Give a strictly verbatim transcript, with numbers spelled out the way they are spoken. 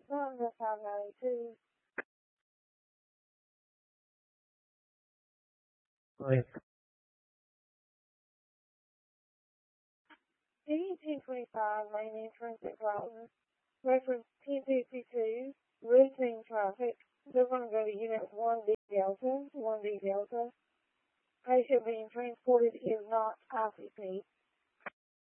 Number five ninety-two. Right. D ten twenty-five, main entrance at Broughton. Reference ten fifty-two, routine traffic. They're going to go to unit one D Delta, one D Delta. Patient being transported is not I C P.